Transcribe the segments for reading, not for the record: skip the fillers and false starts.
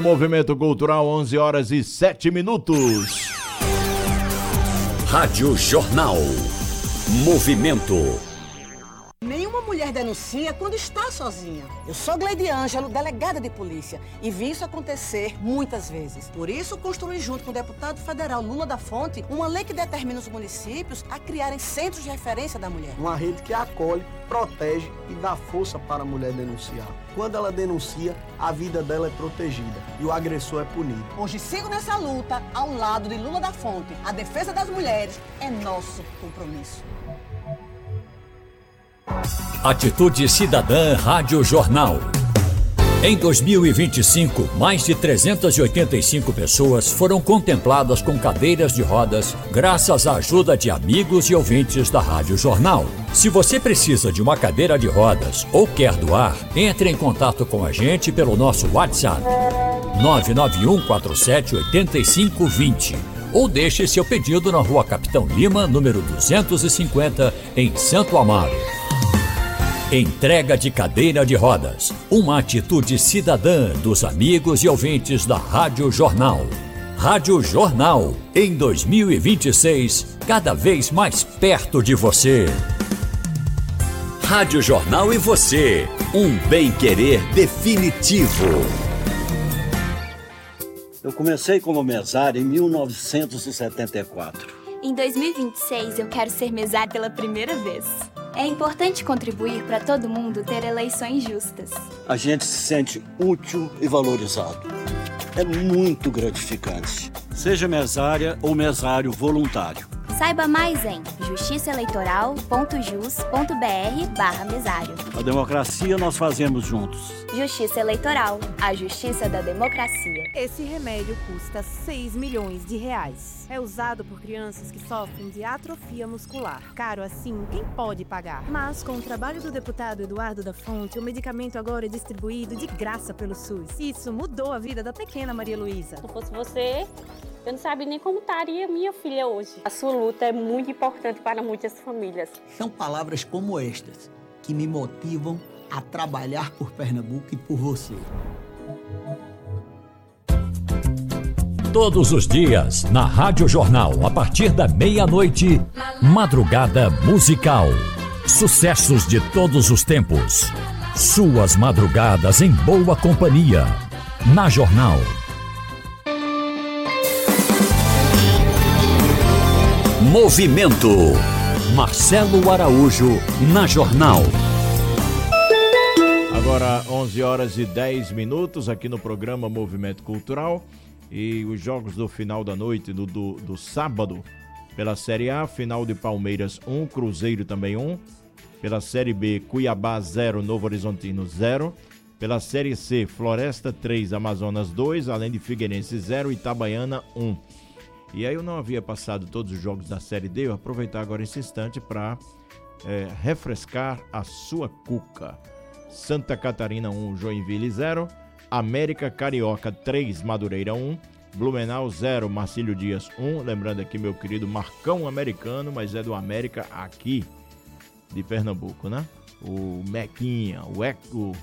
Movimento Cultural, 11 horas e 7 minutos. Rádio Jornal. Movimento. Nenhuma mulher denuncia quando está sozinha. Eu sou Gleide Ângelo, delegada de polícia, e vi isso acontecer muitas vezes. Por isso, construí junto com o deputado federal Lula da Fonte uma lei que determina os municípios a criarem centros de referência da mulher. Uma rede que acolhe, protege e dá força para a mulher denunciar. Quando ela denuncia, a vida dela é protegida e o agressor é punido. Hoje sigo nessa luta ao lado de Lula da Fonte. A defesa das mulheres é nosso compromisso. Atitude Cidadã Rádio Jornal. Em 2025, mais de 385 pessoas foram contempladas com cadeiras de rodas graças à ajuda de amigos e ouvintes da Rádio Jornal. Se você precisa de uma cadeira de rodas ou quer doar, entre em contato com a gente pelo nosso WhatsApp 991478520 ou deixe seu pedido na Rua Capitão Lima, número 250, em Santo Amaro. Entrega de cadeira de rodas, uma atitude cidadã dos amigos e ouvintes da Rádio Jornal. Rádio Jornal, em 2026, cada vez mais perto de você. Rádio Jornal e você, um bem-querer definitivo. Eu comecei como mesário em 1974. Em 2026, eu quero ser mesário pela primeira vez. É importante contribuir para todo mundo ter eleições justas. A gente se sente útil e valorizado. É muito gratificante. Seja mesária ou mesário voluntário. Saiba mais em justiçaeleitoral.jus.br/mesário. A democracia nós fazemos juntos. Justiça Eleitoral, a justiça da democracia. Esse remédio custa R$6 milhões. É usado por crianças que sofrem de atrofia muscular. Caro assim, quem pode pagar? Mas com o trabalho do deputado Eduardo da Fonte, o medicamento agora é distribuído de graça pelo SUS. Isso mudou a vida da pequena Maria Luísa. Se não fosse você, eu não sabia nem como estaria minha filha hoje. A sua luta é muito importante para muitas famílias. São palavras como estas que me motivam a trabalhar por Pernambuco e por você. Todos os dias, na Rádio Jornal, a partir da meia-noite, Madrugada Musical. Sucessos de todos os tempos. Suas madrugadas em boa companhia. Na Jornal. Movimento. Marcelo Araújo, na Jornal. Agora 11 horas e 10 minutos aqui no programa Movimento Cultural. E os jogos do final da noite, do sábado, pela Série A, final de Palmeiras 1, Cruzeiro também 1. Pela Série B, Cuiabá 0, Novo Horizontino 0. Pela Série C, Floresta 3, Amazonas 2, além de Figueirense 0, Itabaiana 1. E aí eu não havia passado todos os jogos da Série D, eu vou aproveitar agora esse instante para refrescar a sua cuca. Santa Catarina 1, Joinville 0. América Carioca 3, Madureira 1, Blumenau 0, Marcílio Dias 1, lembrando aqui meu querido Marcão americano, mas é do América aqui de Pernambuco, né? O Mequinha, o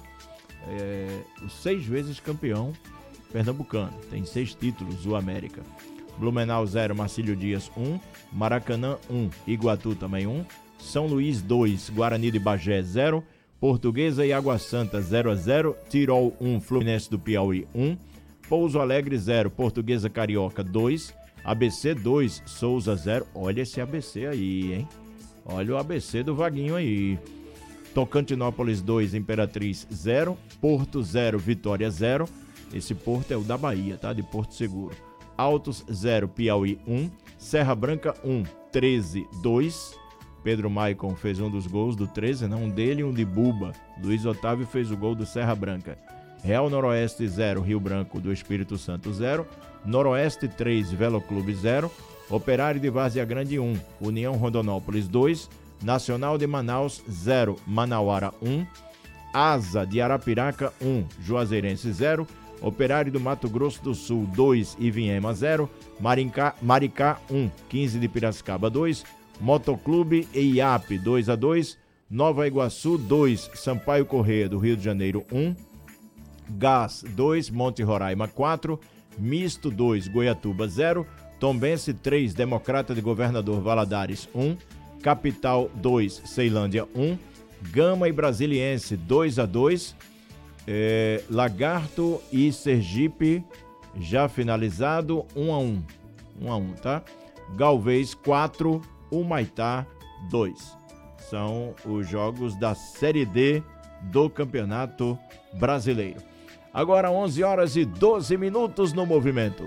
6 vezes campeão pernambucano, tem 6 títulos o América. Blumenau 0, Marcílio Dias 1, Maracanã 1, Iguatu também 1, São Luís 2, Guarani de Bagé 0, Portuguesa e Água Santa 0-0, Tirol 1, Fluminense do Piauí 1, Pouso Alegre 0, Portuguesa Carioca 2, ABC 2, Souza 0, olha esse ABC aí, hein? Olha o ABC do Vaguinho aí. Tocantinópolis 2, Imperatriz 0, Porto 0, Vitória 0, esse Porto é o da Bahia, tá? De Porto Seguro. Altos 0, Piauí 1, Serra Branca 1, 13, 2, Pedro Maicon fez um dos gols do 13, um dele e um de Buba. Luiz Otávio fez o gol do Serra Branca. Real Noroeste 0, Rio Branco do Espírito Santo 0. Noroeste 3, Velo Clube 0. Operário de Várzea Grande 1, União Rondonópolis 2. Nacional de Manaus 0, Manauara 1. Asa de Arapiraca 1, Juazeirense 0. Operário do Mato Grosso do Sul 2, Ivinhema 0. Maricá 1, 15 de Piracicaba 2. Motoclube e IAP 2-2, Nova Iguaçu 2, Sampaio Corrêa do Rio de Janeiro 1, Gás 2, Monte Roraima 4, Misto 2, Goiatuba 0, Tombense 3, Democrata de Governador Valadares 1, Capital 2, Ceilândia 1, Gama e Brasiliense 2-2, Lagarto e Sergipe já finalizado 1-1, tá? Galvez 4, Humaitá 2. São os jogos da Série D do Campeonato Brasileiro. Agora 11 horas e 12 minutos no movimento.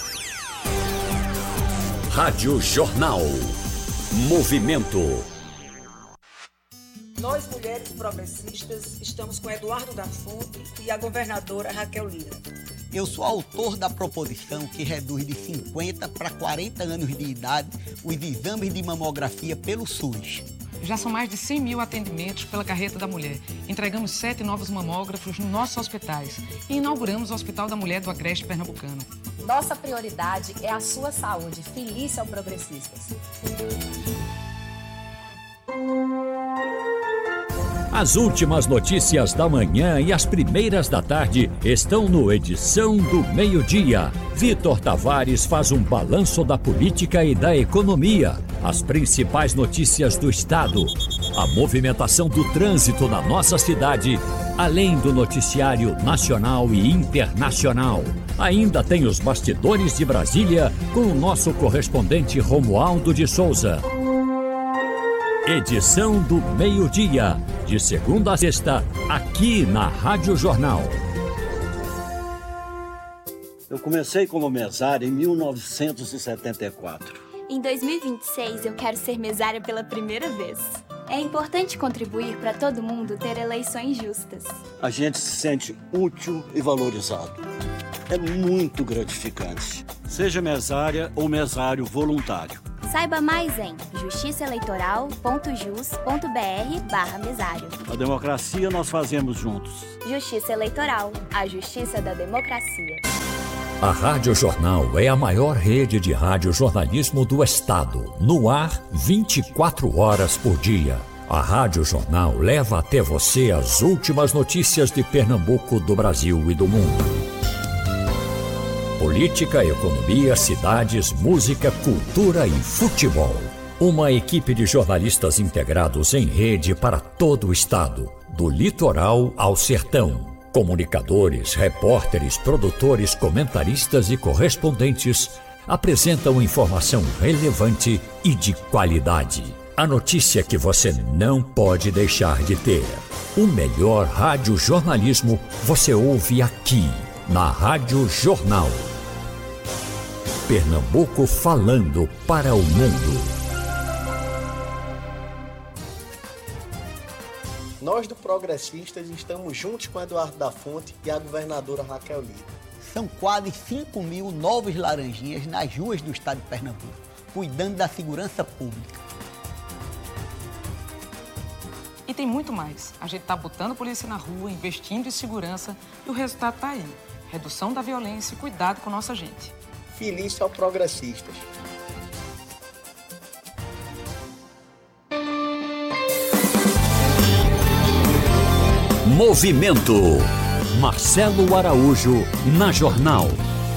Rádio Jornal. Movimento. Nós, mulheres progressistas, estamos com Eduardo da Fonte e a governadora Raquel Lira. Eu sou autor da proposição que reduz de 50 para 40 anos de idade os exames de mamografia pelo SUS. Já são mais de 100 mil atendimentos pela Carreta da Mulher. Entregamos 7 novos mamógrafos nos nossos hospitais e inauguramos o Hospital da Mulher do Agreste Pernambucano. Nossa prioridade é a sua saúde. Felícia ao Progressistas. As últimas notícias da manhã e as primeiras da tarde estão no Edição do Meio-Dia. Vitor Tavares faz um balanço da política e da economia, as principais notícias do estado, a movimentação do trânsito na nossa cidade, além do noticiário nacional e internacional. Ainda tem os bastidores de Brasília com o nosso correspondente Romualdo de Souza. Edição do Meio-Dia, de segunda a sexta, aqui na Rádio Jornal. Eu comecei como mesário em 1974. Em 2026, eu quero ser mesária pela primeira vez. É importante contribuir para todo mundo ter eleições justas. A gente se sente útil e valorizado. É muito gratificante. Seja mesária ou mesário voluntário. Saiba mais em justiçaeleitoral.jus.br/mesário. A democracia nós fazemos juntos. Justiça Eleitoral, a justiça da democracia. A Rádio Jornal é a maior rede de radiojornalismo do estado, no ar 24 horas por dia. A Rádio Jornal leva até você as últimas notícias de Pernambuco, do Brasil e do mundo. Política, economia, cidades, música, cultura e futebol. Uma equipe de jornalistas integrados em rede para todo o estado, do litoral ao sertão. Comunicadores, repórteres, produtores, comentaristas e correspondentes apresentam informação relevante e de qualidade. A notícia que você não pode deixar de ter. O melhor radiojornalismo você ouve aqui, na Rádio Jornal. Pernambuco falando para o mundo. Nós do Progressistas estamos juntos com Eduardo da Fonte e a governadora Raquel Lira. São quase 5 mil novos laranjinhas nas ruas do estado de Pernambuco, cuidando da segurança pública. E tem muito mais. A gente está botando polícia na rua, investindo em segurança e o resultado está aí. Redução da violência e cuidado com nossa gente. Felícia ao Progressistas. Movimento. Marcelo Araújo, na Jornal.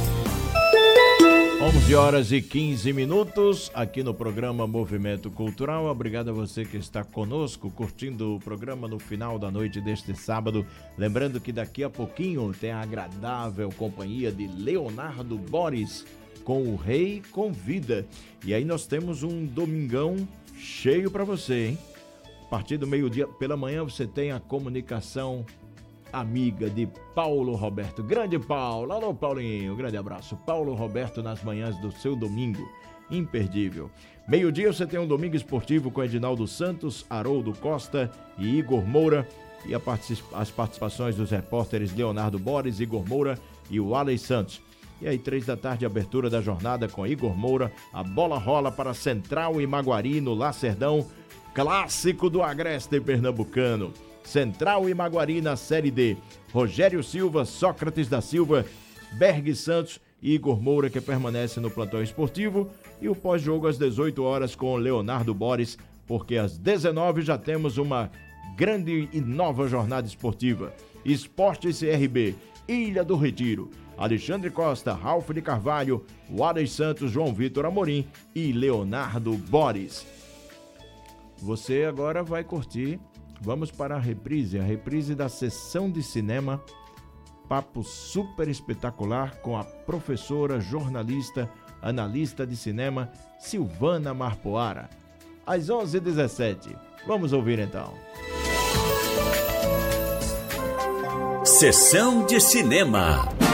11 horas e 15 minutos, aqui no programa Movimento Cultural. Obrigado a você que está conosco, curtindo o programa no final da noite deste sábado. Lembrando que daqui a pouquinho tem a agradável companhia de Leonardo Boris com o Rei Convida. E aí nós temos um domingão cheio para você, hein? A partir do meio-dia, pela manhã, você tem a comunicação amiga de Paulo Roberto. Grande Paulo, alô Paulinho, grande abraço. Paulo Roberto nas manhãs do seu domingo, imperdível. Meio-dia você tem um domingo esportivo com Edinaldo Santos, Haroldo Costa e Igor Moura. E as participações dos repórteres Leonardo Boris, Igor Moura e o Alex Santos. E aí, 3 da tarde, abertura da jornada com Igor Moura. A bola rola para Central e Maguari no Lacerdão. Clássico do Agreste Pernambucano. Central e Maguari na Série D. Rogério Silva, Sócrates da Silva, Berg Santos e Igor Moura, que permanece no plantão esportivo. E o pós-jogo às 18 horas com Leonardo Boris, porque às 19 já temos uma grande e nova jornada esportiva. Esporte CRB. Ilha do Retiro. Alexandre Costa, Ralf de Carvalho, Wallace Santos, João Vitor Amorim e Leonardo Boris. Você agora vai curtir, vamos para a reprise da sessão de cinema, papo super espetacular com a professora, jornalista, analista de cinema, Silvana Marpoara. Às 11h17. Vamos ouvir então. Sessão de cinema.